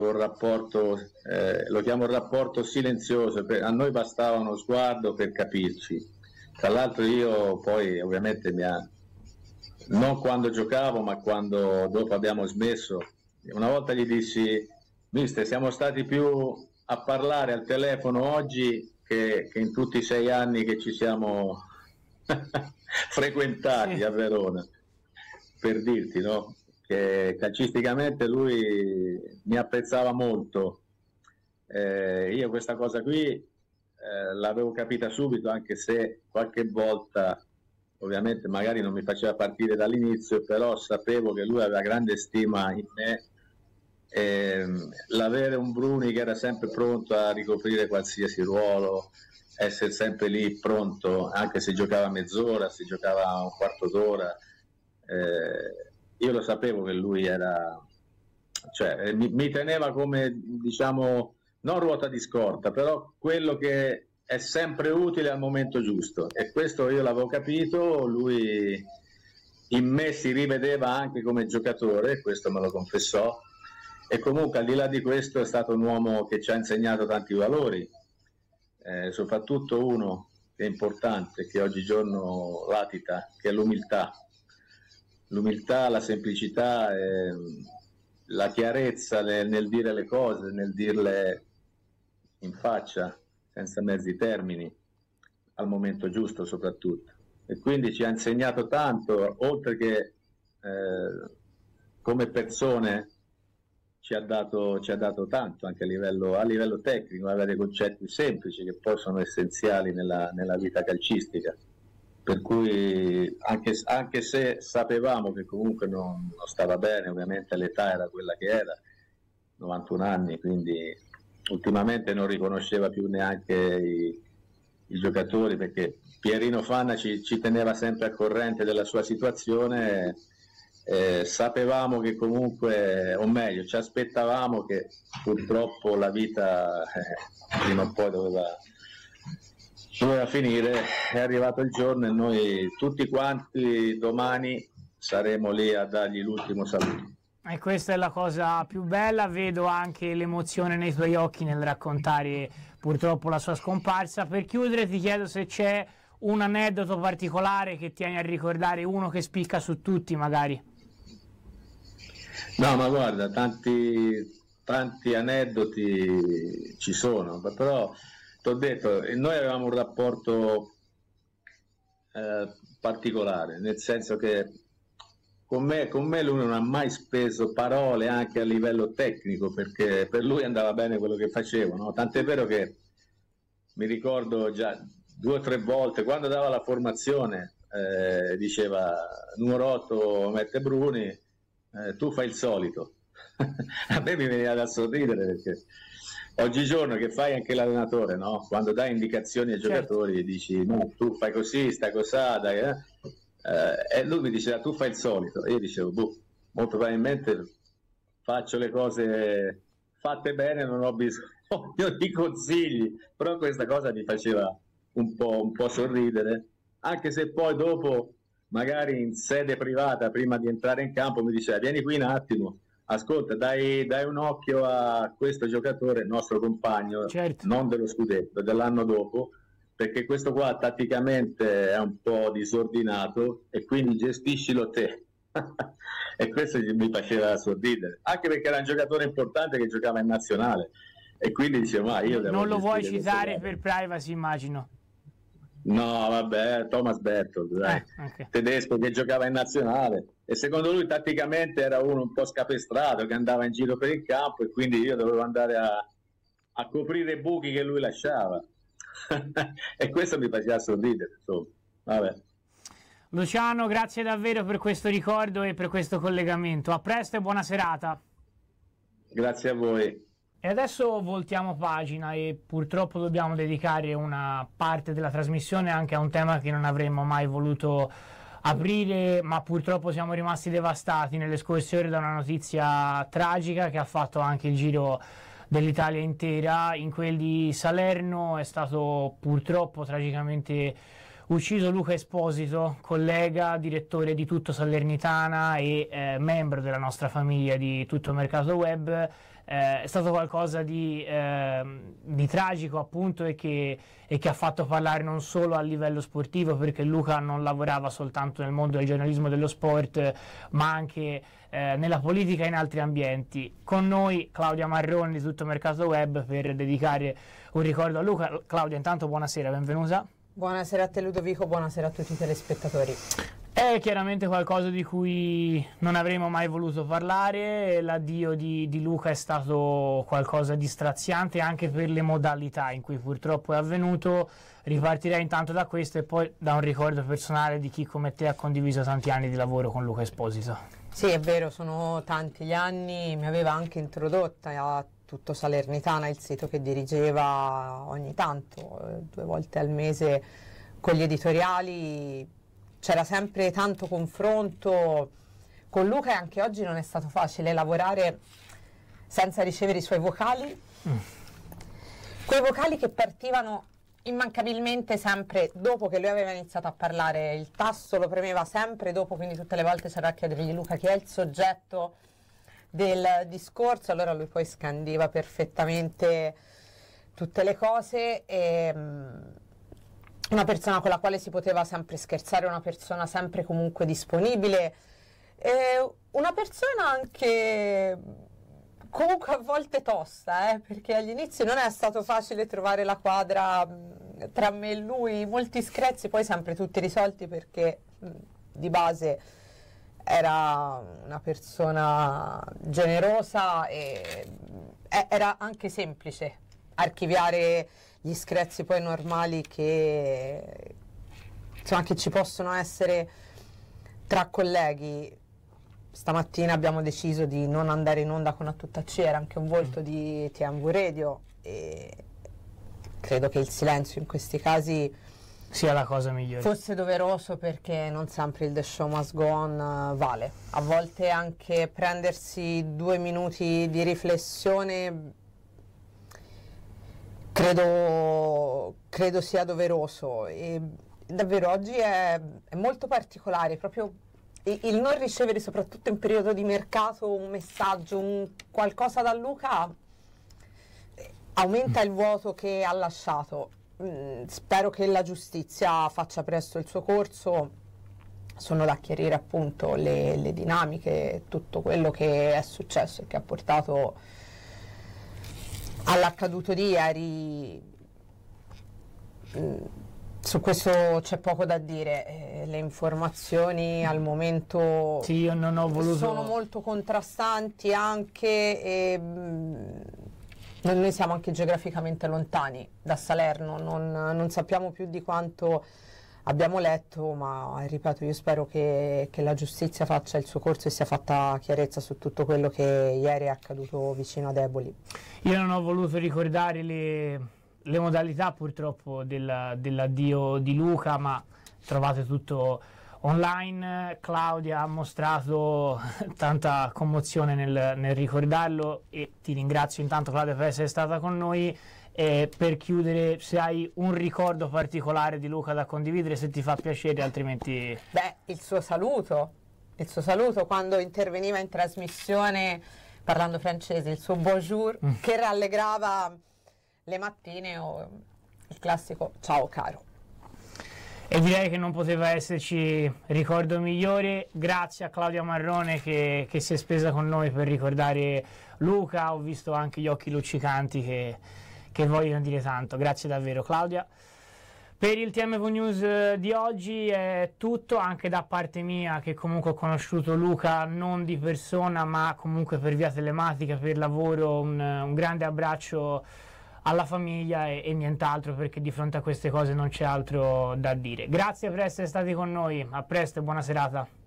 un rapporto, lo chiamo il rapporto silenzioso, a noi bastava uno sguardo per capirci. Tra l'altro io poi ovviamente non quando giocavo, ma quando dopo abbiamo smesso, una volta gli dissi: mister, siamo stati più a parlare al telefono oggi che in tutti i 6 anni che ci siamo frequentati Sì. a Verona, per dirti, no? Che calcisticamente lui mi apprezzava molto. Io questa cosa qui l'avevo capita subito, anche se qualche volta ovviamente magari non mi faceva partire dall'inizio, però sapevo che lui aveva grande stima in me. L'avere un Bruni che era sempre pronto a ricoprire qualsiasi ruolo, essere sempre lì pronto, anche se giocava mezz'ora, se giocava un quarto d'ora, io lo sapevo che lui era, cioè, mi teneva come, diciamo, non ruota di scorta, però quello che è sempre utile al momento giusto, e questo io l'avevo capito. Lui in me si rivedeva anche come giocatore, questo me lo confessò, e comunque al di là di questo è stato un uomo che ci ha insegnato tanti valori, soprattutto uno che è importante, che oggigiorno latita, che è l'umiltà. L'umiltà, la semplicità, la chiarezza nel dire le cose, nel dirle in faccia, senza mezzi termini, al momento giusto soprattutto. E quindi ci ha insegnato tanto, oltre che come persone ci ha dato tanto anche a livello tecnico, aveva dei concetti semplici che poi sono essenziali nella vita calcistica. Per cui anche se sapevamo che comunque non stava bene, ovviamente l'età era quella che era, 91 anni, quindi ultimamente non riconosceva più neanche i giocatori, perché Pierino Fanna ci teneva sempre a corrente della sua situazione. Sapevamo che comunque, o meglio, ci aspettavamo che purtroppo la vita prima o poi doveva finire. È arrivato il giorno e noi tutti quanti domani saremo lì a dargli l'ultimo saluto. E questa è la cosa più bella, vedo anche l'emozione nei tuoi occhi nel raccontare purtroppo la sua scomparsa. Per chiudere ti chiedo se c'è un aneddoto particolare che tieni a ricordare, uno che spicca su tutti magari. No, ma guarda, tanti aneddoti ci sono, però ti ho detto, noi avevamo un rapporto particolare, nel senso che con me lui non ha mai speso parole anche a livello tecnico, perché per lui andava bene quello che facevo, no? Tant'è vero che mi ricordo già 2 o 3 volte quando dava la formazione, diceva: numero 8 mette Bruni, tu fai il solito. A me mi veniva da sorridere, perché oggigiorno che fai anche l'allenatore, no? Quando dai indicazioni ai giocatori, certo, dici: no, tu fai così, stai cosà, dai, e lui mi diceva: tu fai il solito. E io dicevo: molto probabilmente faccio le cose fatte bene, non ho bisogno di consigli, però questa cosa mi faceva un po' sorridere, anche se poi dopo, magari in sede privata, prima di entrare in campo, mi diceva: vieni qui un attimo, ascolta, dai un occhio a questo giocatore, nostro compagno, certo, non dello scudetto, dell'anno dopo, perché questo qua tatticamente è un po' disordinato e quindi gestiscilo te. E questo mi faceva sorridere, anche perché era un giocatore importante che giocava in nazionale, e quindi dicevo: ma io devo non lo vuoi citare per privacy, immagino. No, vabbè, Thomas Berthold, Okay, tedesco che giocava in nazionale, e secondo lui tatticamente era uno un po' scapestrato che andava in giro per il campo, e quindi io dovevo andare a coprire i buchi che lui lasciava. E questo mi faceva sorridere, insomma. Vabbè. Luciano, grazie davvero per questo ricordo e per questo collegamento. A presto e buona serata. Grazie a voi. E adesso voltiamo pagina e purtroppo dobbiamo dedicare una parte della trasmissione anche a un tema che non avremmo mai voluto aprire, ma purtroppo siamo rimasti devastati nelle scorse ore da una notizia tragica che ha fatto anche il giro dell'Italia intera. In quel di Salerno è stato purtroppo tragicamente ucciso Luca Esposito, collega, direttore di Tutto Salernitana e membro della nostra famiglia di Tutto Mercato Web. è stato qualcosa di tragico, appunto, e che ha fatto parlare non solo a livello sportivo, perché Luca non lavorava soltanto nel mondo del giornalismo dello sport, ma anche nella politica e in altri ambienti. Con noi Claudia Marrone di Tutto Mercato Web per dedicare un ricordo a Luca. Claudia, intanto buonasera, benvenuta. Buonasera a te Ludovico, buonasera a tutti i telespettatori. È chiaramente qualcosa di cui non avremmo mai voluto parlare. L'addio di Luca è stato qualcosa di straziante anche per le modalità in cui purtroppo è avvenuto. Ripartirei intanto da questo e poi da un ricordo personale di chi come te ha condiviso tanti anni di lavoro con Luca Esposito. Sì, è vero, sono tanti gli anni, mi aveva anche introdotta a Tutto Salernitana, il sito che dirigeva ogni tanto, 2 volte al mese con gli editoriali. C'era sempre tanto confronto con Luca e anche oggi non è stato facile lavorare senza ricevere i suoi vocali. Quei vocali che partivano immancabilmente sempre dopo che lui aveva iniziato a parlare, il tasto lo premeva sempre dopo, quindi tutte le volte c'era a chiedergli: Luca, chi è il soggetto del discorso? Allora lui poi scandiva perfettamente tutte le cose e una persona con la quale si poteva sempre scherzare, una persona sempre comunque disponibile, una persona anche comunque a volte tosta, perché agli inizi non è stato facile trovare la quadra tra me e lui, molti screzi poi sempre tutti risolti, perché di base era una persona generosa e era anche semplice archiviare gli screzi poi normali che, insomma, che ci possono essere tra colleghi. Stamattina abbiamo deciso di non andare in onda con A Tutta C, era anche un volto di TMV Radio e credo che il silenzio in questi casi sia la cosa migliore. Fosse doveroso, perché non sempre il The Show Must Go On vale. A volte anche prendersi 2 minuti di riflessione credo sia doveroso, e davvero oggi è molto particolare proprio il non ricevere, soprattutto in periodo di mercato, un messaggio, qualcosa da Luca aumenta il vuoto che ha lasciato. Spero che la giustizia faccia presto il suo corso. Sono da chiarire appunto le dinamiche, tutto quello che è successo e che ha portato all'accaduto di ieri. Su questo c'è poco da dire, le informazioni al momento sì, io non ho voluto... sono molto contrastanti anche, e noi siamo anche geograficamente lontani da Salerno, non sappiamo più di quanto abbiamo letto, ma ripeto, io spero che la giustizia faccia il suo corso e sia fatta chiarezza su tutto quello che ieri è accaduto vicino ad Eboli. Io non ho voluto ricordare le modalità purtroppo dell'addio di Luca, ma trovate tutto online. Claudia ha mostrato tanta commozione nel ricordarlo e ti ringrazio intanto, Claudia, per essere stata con noi. Per chiudere, se hai un ricordo particolare di Luca da condividere, se ti fa piacere, altrimenti... Il suo saluto quando interveniva in trasmissione parlando francese, il suo bonjour che rallegrava le mattine, o il classico ciao caro. E direi che non poteva esserci ricordo migliore. Grazie a Claudia Marrone che si è spesa con noi per ricordare Luca. Ho visto anche gli occhi luccicanti che vogliono dire tanto. Grazie davvero, Claudia. Per il TMV News di oggi è tutto, anche da parte mia, che comunque ho conosciuto Luca non di persona ma comunque per via telematica, per lavoro. Un grande abbraccio alla famiglia e nient'altro, perché di fronte a queste cose non c'è altro da dire. Grazie per essere stati con noi, a presto e buona serata.